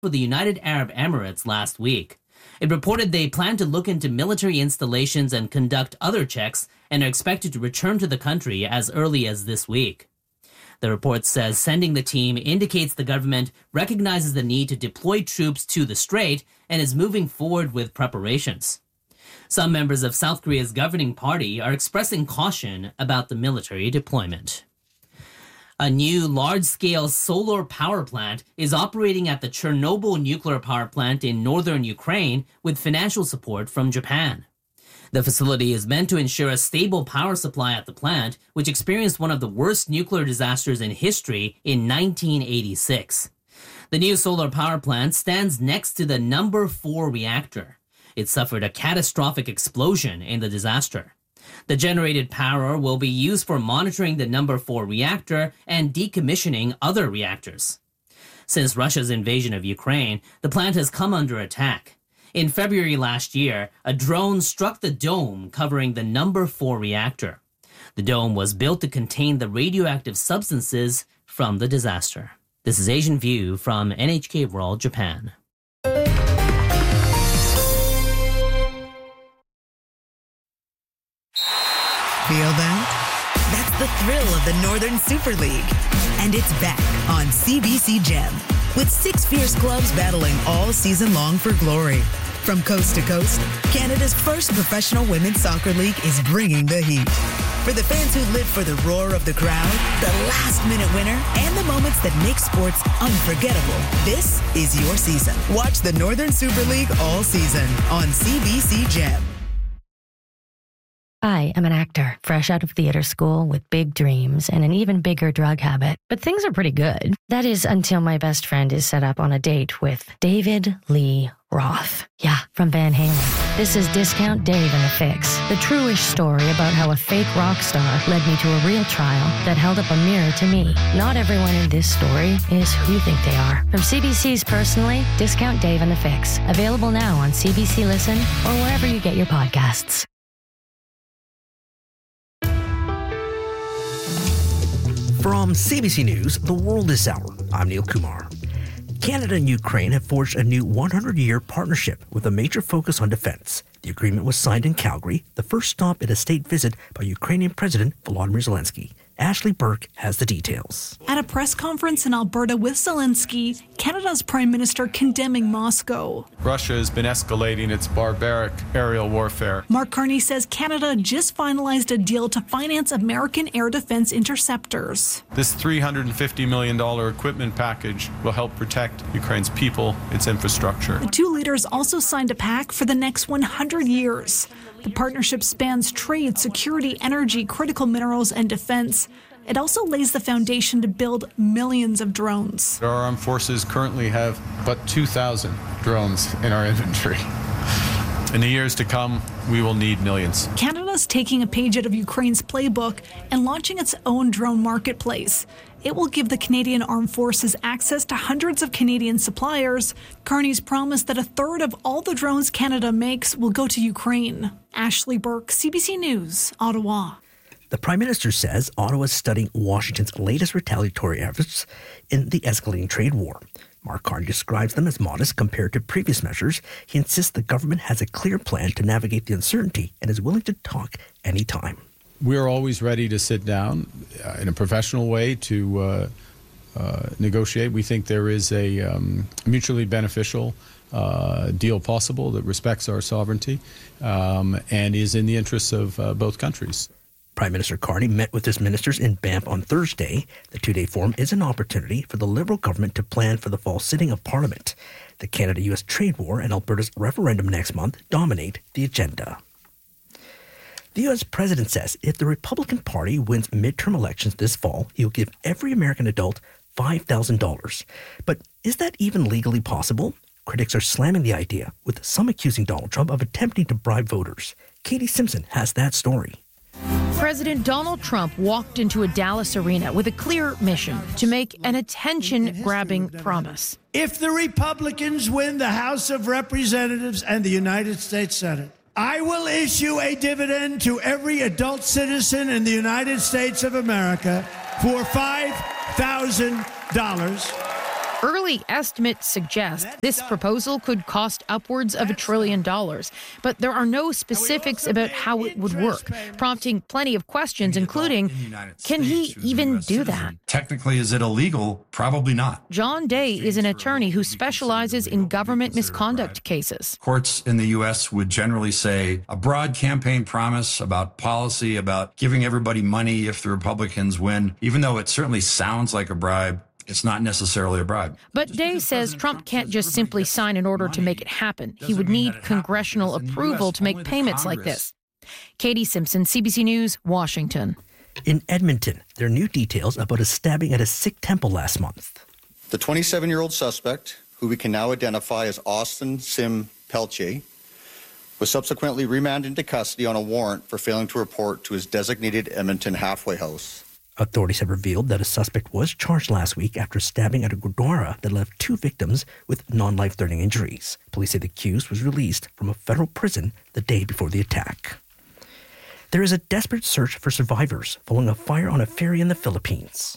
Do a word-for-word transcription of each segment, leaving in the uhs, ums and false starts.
for the United Arab Emirates last week. It reported they plan to look into military installations and conduct other checks and are expected to return to the country as early as this week. The report says sending the team indicates the government recognizes the need to deploy troops to the strait and is moving forward with preparations. Some members of South Korea's governing party are expressing caution about the military deployment. A new large-scale solar power plant is operating at the Chernobyl nuclear power plant in northern Ukraine with financial support from Japan. The facility is meant to ensure a stable power supply at the plant, which experienced one of the worst nuclear disasters in history in nineteen eighty-six. The new solar power plant stands next to the number four reactor. It suffered a catastrophic explosion in the disaster. The generated power will be used for monitoring the number four reactor and decommissioning other reactors. Since Russia's invasion of Ukraine, the plant has come under attack. In February last year, a drone struck the dome covering the number four reactor. The dome was built to contain the radioactive substances from the disaster. This is Asian View from N H K World Japan. Feel that? That's the thrill of the Northern Super League. And it's back on C B C Gem, with six fierce clubs battling all season long for glory. From coast to coast, Canada's first professional women's soccer league is bringing the heat. For the fans who live for the roar of the crowd, the last-minute winner, and the moments that make sports unforgettable, this is your season. Watch the Northern Super League all season on C B C Gem. I am an actor, fresh out of theater school with big dreams and an even bigger drug habit. But things are pretty good. That is until my best friend is set up on a date with David Lee Roth. Yeah, from Van Halen. This is Discount Dave and the Fix, the true-ish story about how a fake rock star led me to a real trial that held up a mirror to me. Not everyone in this story is who you think they are. From C B C's Personally, Discount Dave and the Fix. Available now on C B C Listen or wherever you get your podcasts. From C B C News, The World This Hour, I'm Neil Kumar. Canada and Ukraine have forged a new one hundred year partnership with a major focus on defense. The agreement was signed in Calgary, the first stop at a state visit by Ukrainian President Volodymyr Zelensky. Ashley Burke has the details. At a press conference in Alberta with Zelensky, Canada's Prime Minister condemning Moscow. Russia has been escalating its barbaric aerial warfare. Mark Carney says Canada just finalized a deal to finance American air defense interceptors. This three hundred fifty million dollars equipment package will help protect Ukraine's people, its infrastructure. The two leaders also signed a pact for the next one hundred years. The partnership spans trade, security, energy, critical minerals, and defense. It also lays the foundation to build millions of drones. Our armed forces currently have but two thousand drones in our inventory. In the years to come, we will need millions. Canada's taking a page out of Ukraine's playbook and launching its own drone marketplace. It will give the Canadian Armed Forces access to hundreds of Canadian suppliers. Carney's promised that a third of all the drones Canada makes will go to Ukraine. Ashley Burke, C B C News, Ottawa. The Prime Minister says Ottawa is studying Washington's latest retaliatory efforts in the escalating trade war. Mark Carney describes them as modest compared to previous measures. He insists the government has a clear plan to navigate the uncertainty and is willing to talk anytime. We're always ready to sit down uh, in a professional way to uh, uh, negotiate. We think there is a um, mutually beneficial uh, deal possible that respects our sovereignty um, and is in the interests of uh, both countries. Prime Minister Carney met with his ministers in Banff on Thursday. The two-day forum is an opportunity for the Liberal government to plan for the fall sitting of Parliament. The Canada-U S trade war and Alberta's referendum next month dominate the agenda. The U S president says if the Republican Party wins midterm elections this fall, he will give every American adult five thousand dollars. But is that even legally possible? Critics are slamming the idea, with some accusing Donald Trump of attempting to bribe voters. Katie Simpson has that story. President Donald Trump walked into a Dallas arena with a clear mission to make an attention-grabbing promise. If the Republicans win the House of Representatives and the United States Senate, I will issue a dividend to every adult citizen in the United States of America for five thousand dollars. Early estimates suggest this proposal could cost upwards of a trillion dollars, but there are no specifics about how it would work, prompting plenty of questions, including, can he even do that? Technically, is it illegal? Probably not. John Day is an attorney who specializes in government misconduct cases. Courts in the U S would generally say a broad campaign promise about policy, about giving everybody money if the Republicans win, even though it certainly sounds like a bribe. It's not necessarily a bribe. But Day says Trump can't just simply sign an order to make it happen. He would need congressional approval to make payments like this. Katie Simpson, C B C News, Washington. In Edmonton, there are new details about a stabbing at a Sikh temple last month. The twenty-seven-year-old suspect, who we can now identify as Austin Sim Pelche, was subsequently remanded into custody on a warrant for failing to report to his designated Edmonton halfway house. Authorities have revealed that a suspect was charged last week after stabbing at a gurdwara that left two victims with non-life-threatening injuries. Police say the accused was released from a federal prison the day before the attack. There is a desperate search for survivors following a fire on a ferry in the Philippines.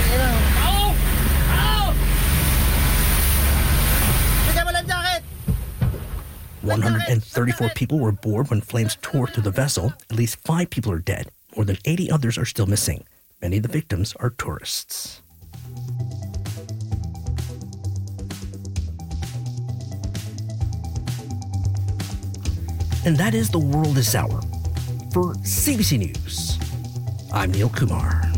one hundred thirty-four people were aboard when flames tore through the vessel. At least five people are dead. More than eighty others are still missing. Many of the victims are tourists. And that is The World This Hour. For C B C News, I'm Neil Kumar.